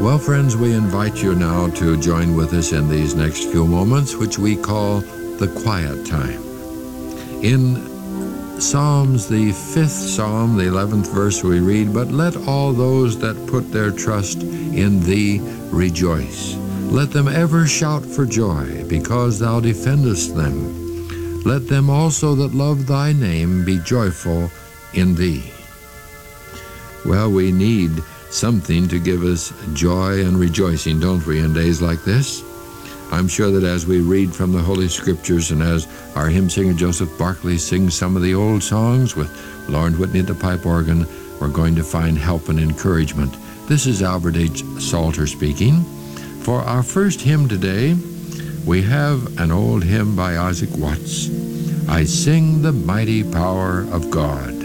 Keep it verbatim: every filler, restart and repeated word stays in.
Well, friends, we invite you now to join with us in these next few moments, which we call the quiet time. In Psalms, the fifth Psalm, the eleventh verse, we read, "But let all those that put their trust in thee rejoice. Let them ever shout for joy, because thou defendest them. Let them also that love thy name be joyful in thee." Well, we need something to give us joy and rejoicing, don't we, in days like this? I'm sure that as we read from the Holy Scriptures and as our hymn singer Joseph Barclay sings some of the old songs with Lauren Whitney at the pipe organ, we're going to find help and encouragement. This is Albert H. Salter speaking. For our first hymn today, we have an old hymn by Isaac Watts, "I Sing the Mighty Power of God."